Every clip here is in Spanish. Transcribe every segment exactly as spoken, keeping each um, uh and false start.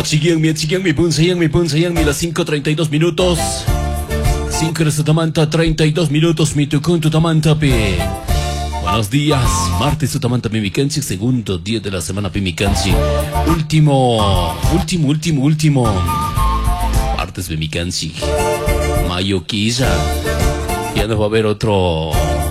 Achigianmi, achigianmi, punsayanmi, punsayanmi, las cinco treinta y dos minutos. cinco de Sutamanta, treinta y dos minutos, mi tucun tutamanta, pe. Buenos días, martes Sutamanta Pimicanchi, segundo día de la semana Pimicanchi. Último, último, último, último. Martes Pimicanchi. Mayo quilla. Ya no va a haber otro,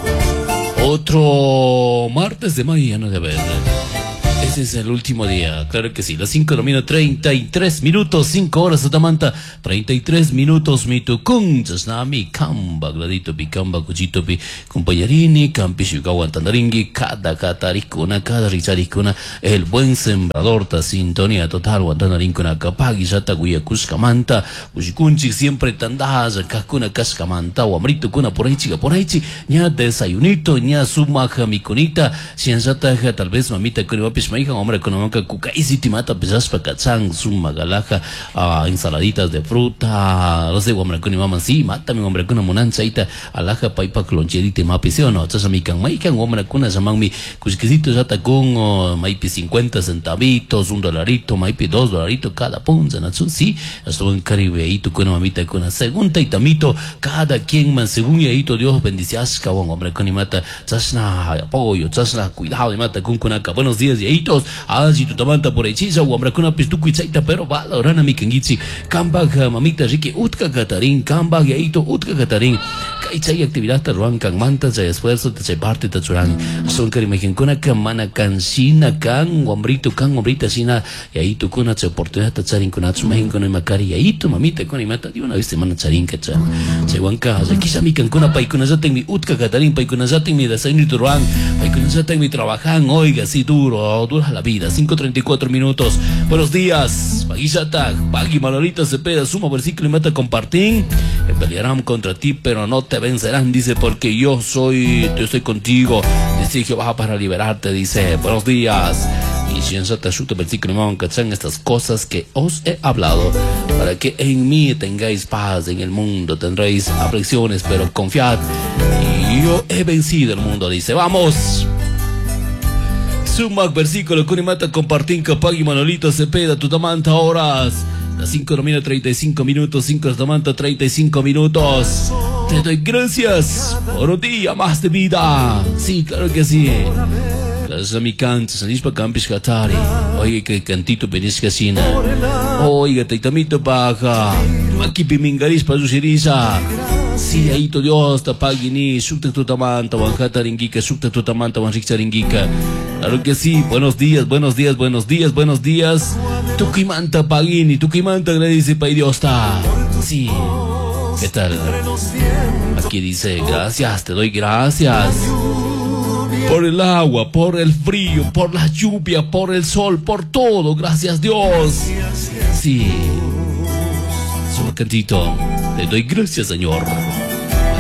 otro martes de mayo, ya no debe haber. Ese es el último día, claro que sí. Las cinco domina treinta y tres minutos, cinco horas Sutamanta, treinta y tres minutos, mi tucun, mi kamba, gladito pi kamba, cuchito pi compañerini, campi shukawan tandaringi, cada cataricuna, cada richaricuna, el buen sembrador, ta sintonía total, guantanarincuna, capagi, yata, guya, cuscamanta, ushicunchi, siempre tandaja, kakuna, cascamanta, guamrito, kuna, por ahí, chica, por ahí, chi, ña desayunito, ña sumaja, mi conita, sienzataja, tal vez mamita, con wapis, hija, hombre, con una cuca y si te mata pesas para cachán, suma galaja, uh, ensaladitas de fruta, no sé, hombre, con mi mamá, sí, mata mi hombre, con una monanzaita, alaja, paipa, cloncherita, mapi, o no, chasa mi can, maican, hombre, con una llaman mi cusquecito, ya ta con, uh, maipi cincuenta centavitos, un dolarito, maipi dos dolaritos, cada punza, natsun, sí, estuvo en caribeito, con una mamita, con una segunda y tamito, cada quien, man, según yaito, Dios bendice, asca, hombre, con mi mata, chasna, apoyo, chasna, cuidado, y mata, con kunaca, buenos días, y ahí Aji tutamanta por hechiza, guambra kuna pistuku itzaita, pero valorana mi kengichi, kambag mamita riki utka katarin, kambag yaito utka katarin, kaichay actividad taruan kan manta de esfuerzo de parte tachuran, son karimejen kuna kamana kansina kan, guambrito kan, guambrita sina, yaito kuna se oportunidad tacharin kuna tsumahin kuna makari, yaito mamita kuna mata, di una vez semana charin kacha, se guanca, quizá mi kan kuna pai kuna zaten mi utka katarin, pai kuna zaten mi desayuno turuan, pai kuna zaten mi trabajan, oiga, si duro, dura la vida, cinco treinta y cuatro minutos. Buenos días, Paguisata, Pagui Malorita Cepeda, suma versículo y mata compartín. Pelearán contra ti, pero no te vencerán, dice, porque yo soy, yo estoy contigo. Dice Jehová para liberarte, dice, buenos días. Y si en Sata Shuta versículo y mata cachan estas cosas que os he hablado, para que en mí tengáis paz, en el mundo tendréis aflicciones, pero confiad, y yo he vencido el mundo, dice, vamos. Sumac, versículo, Kunimata, compartín, Capagui, Manolito, Cepeda, Tutamanta, horas. Las cinco domina treinta y cinco minutos, cinco Tutamanta, treinta y cinco minutos. Te doy gracias por un día más de vida. Sí, claro que sí. Gracias a mi canto, Sanispa Campis Katari. Oiga, que cantito peniscasina. Oiga, taitamito baja. Makipi mingaris para su siriza. Sí, ahí tu Dios, tapagini, sukta tutamanta, wanjata ringika, sukta tutamanta, wanrikcha ringika. Claro que sí, buenos días, buenos días, buenos días, buenos días. Tukimanta pagini, tukimanta agradece pa Dios ta. Sí, ¿qué tal? Aquí dice, gracias, te doy gracias. Por el agua, por el frío, por la lluvia, por el sol, por todo, gracias Dios. Sí. Su cantito, le doy gracias, Señor.